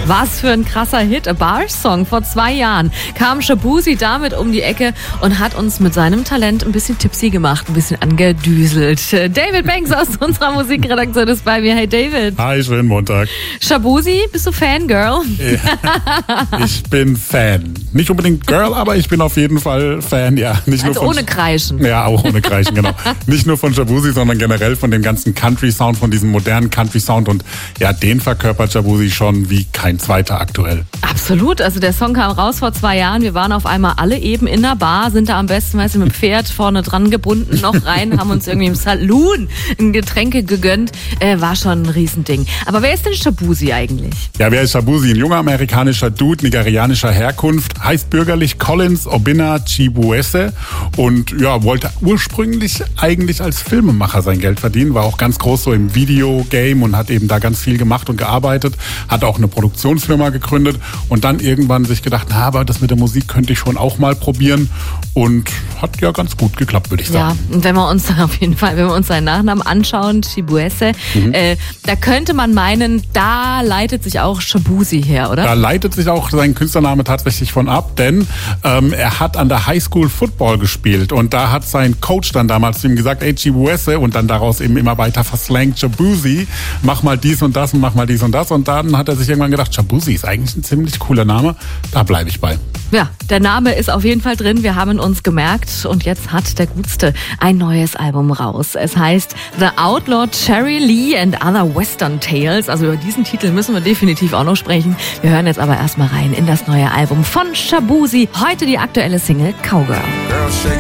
Was für ein krasser Hit, A Bar-Song. Vor 2 Jahren kam Shaboozey damit um die Ecke und hat uns mit seinem Talent ein bisschen tipsy gemacht, ein bisschen angedüselt. David Banks aus unserer Musikredaktion ist bei mir. Hey David. Hi, schönen Montag. Shaboozey, bist du Fangirl? Ja, ich bin Fan. Nicht unbedingt Girl, aber ich bin auf jeden Fall Fan, ja. Nicht also nur ohne Kreischen. Ja, auch ohne Kreischen, genau. Nicht nur von Shaboozey, sondern generell von dem ganzen Country-Sound, von diesem modernen Country-Sound. Und ja, den verkörpert Shaboozey schon wie kein zweiter aktuell. Absolut. Also der Song kam raus vor 2 Jahren. Wir waren auf einmal alle eben in der Bar, sind da am besten, weißt du, mit dem Pferd vorne dran gebunden noch rein, haben uns irgendwie im Saloon ein Getränke gegönnt. War schon ein Riesending. Aber wer ist denn Shaboozey eigentlich? Ja, wer ist Shaboozey? Ein junger amerikanischer Dude, nigerianischer Herkunft, heißt bürgerlich Collins Obinna Chibueze und ja, wollte ursprünglich eigentlich als Filmemacher sein Geld verdienen, war auch ganz groß so im Videogame und hat eben da ganz viel gemacht und gearbeitet, hat auch eine Produktionsfirma gegründet und dann irgendwann sich gedacht, na, aber das mit der Musik könnte ich schon auch mal probieren und hat ja ganz gut geklappt, würde ich sagen. Ja, und wenn wir uns auf jeden Fall, wenn wir uns seinen Nachnamen anschauen, Chibueze, da könnte man meinen, da leitet sich auch Shaboozey her, oder? Da leitet sich auch sein Künstlername tatsächlich von ab, denn er hat an der Highschool Football gespielt und da hat sein Coach dann damals zu ihm gesagt, ey Chibueze, und dann daraus eben immer weiter verslangt, Shaboozey, mach mal dies und das und mach mal dies und das, und dann hat er sich irgendwann gedacht, Shaboozey ist eigentlich ein ziemlich cooler Name, da bleibe ich bei. Ja, der Name ist auf jeden Fall drin, wir haben ihn uns gemerkt und jetzt hat der Gutste ein neues Album raus. Es heißt The Outlaw Cherry Lee and Other Western Tales, also über diesen Titel müssen wir definitiv auch noch sprechen. Wir hören jetzt aber erstmal rein in das neue Album von Shaboozey, heute die aktuelle Single Cowgirl.